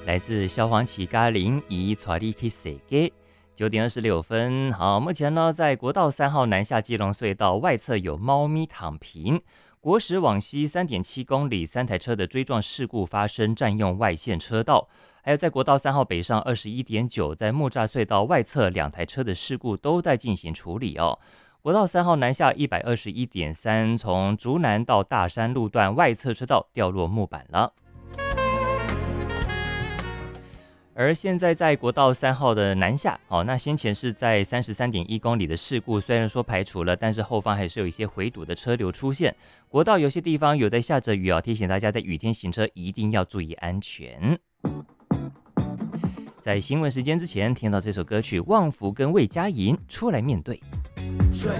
来自萧煌奇嘉玲以带你去世界。9点26分，好，目前呢，在国道3号南下基隆隧道外侧有猫咪躺平，国十往西3.7公里，3台车的追撞事故发生，占用外线车道。还有在国道3号北上21.9，在木栅隧道外侧2台车的事故都在进行处理哦。国道3号南下121.3，从竹南到大山路段外侧车道掉落木板了。而现在在国道3号的南下，那先前是在33.1公里的事故，虽然说排除了，但是后方还是有一些回堵的车流出现。国道有些地方有在下着雨哦，提醒大家在雨天行车一定要注意安全。在新闻时间之前，听到这首歌曲，旺福跟魏佳莹出来面对。 水